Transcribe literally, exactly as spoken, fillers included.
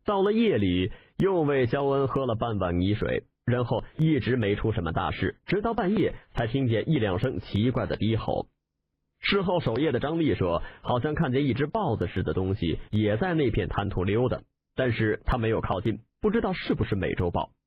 到了夜里，又为肖恩喝了半碗泥水，然后一直没出什么大事，直到半夜才听见一两声奇怪的低吼。事后守夜的张丽说，好像看见一只豹子似的东西也在那片滩涂溜达，但是他没有靠近，不知道是不是美洲豹。